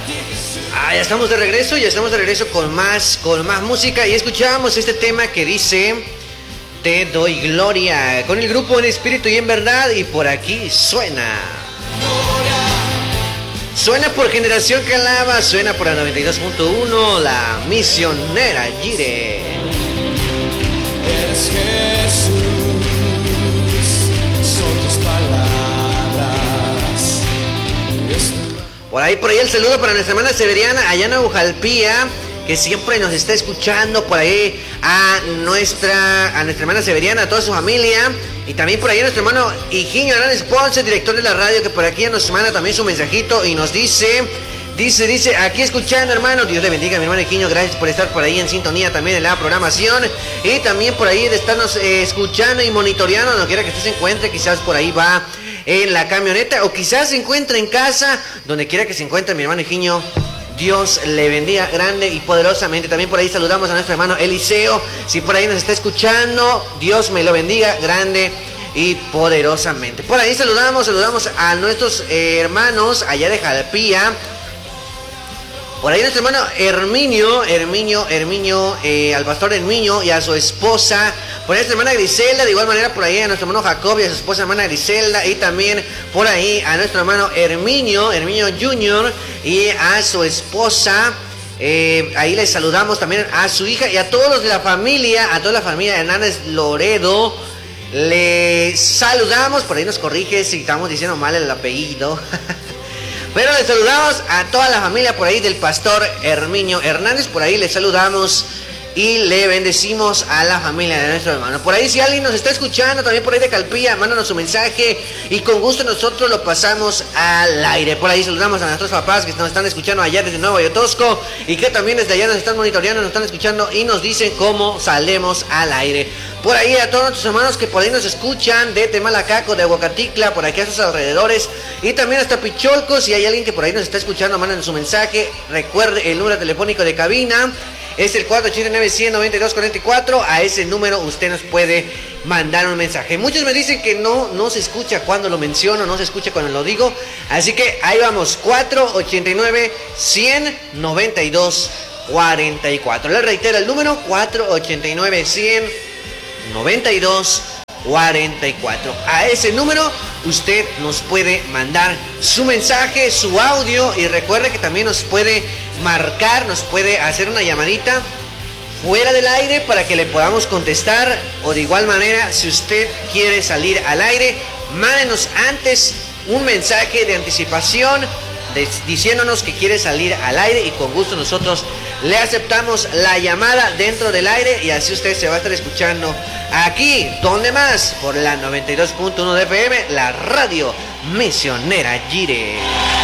Ya estamos de regreso con más música y escuchamos este tema que dice Te doy gloria con el grupo En Espíritu y en Verdad, y por aquí suena por Generación que Alaba, suena por la 92.1, la misionera Jire. Eres Jesús, son tus palabras. Por ahí el saludo para nuestra hermana Severiana allá en Naujalpía, que siempre nos está escuchando. Por ahí a nuestra hermana Severiana, a toda su familia. Y también por ahí a nuestro hermano Higinio Hernández Ponce, director de la radio, que por aquí nos manda también su mensajito y nos dice, aquí escuchando, hermano. Dios le bendiga, mi hermano Higinio, gracias por estar por ahí en sintonía también de la programación. Y también por ahí de estarnos escuchando y monitoreando, donde quiera que usted se encuentre. Quizás por ahí va en la camioneta, o quizás se encuentra en casa, donde quiera que se encuentre mi hermano Higinio. Dios le bendiga grande y poderosamente. También por ahí saludamos a nuestro hermano Eliseo. Si por ahí nos está escuchando, Dios me lo bendiga grande y poderosamente. Por ahí saludamos a nuestros hermanos allá de Jalpía. Por ahí nuestro hermano Herminio, al pastor Herminio y a su esposa. Por ahí nuestra hermana Griselda, de igual manera por ahí a nuestro hermano Jacob y a su esposa hermana Griselda. Y también por ahí a nuestro hermano Herminio Jr. y a su esposa. Ahí les saludamos también a su hija y a todos los de la familia, a toda la familia de Hernández Loredo. Les saludamos, por ahí nos corrige si estamos diciendo mal el apellido. Pero les saludamos a toda la familia por ahí del pastor Herminio Hernández. Por ahí les saludamos y le bendecimos a la familia de nuestro hermano. Por ahí si alguien nos está escuchando, también por ahí de Calpía, mándanos su mensaje y con gusto nosotros lo pasamos al aire. Por ahí saludamos a nuestros papás que nos están escuchando allá desde Nuevo Yotosco y que también desde allá nos están monitoreando, nos están escuchando y nos dicen cómo salemos al aire. Por ahí a todos nuestros hermanos que por ahí nos escuchan de Temalacaco, de Aguacaticla, por aquí a sus alrededores y también hasta Picholco. Si hay alguien que por ahí nos está escuchando, manden su mensaje. Recuerde el número telefónico de cabina. Es el 489-100-9244. A ese número usted nos puede mandar un mensaje. Muchos me dicen que no se escucha cuando lo menciono, no se escucha cuando lo digo. Así que ahí vamos, 489-100-9244. Les reitero el número, 489-100-9244. A ese número usted nos puede mandar su mensaje, su audio, y recuerde que también nos puede marcar, nos puede hacer una llamadita fuera del aire para que le podamos contestar, o de igual manera si usted quiere salir al aire, mándenos antes un mensaje de anticipación diciéndonos que quiere salir al aire y con gusto nosotros le aceptamos la llamada dentro del aire y así usted se va a estar escuchando aquí, ¿dónde más? Por la 92.1 de FM, la radio misionera Jire.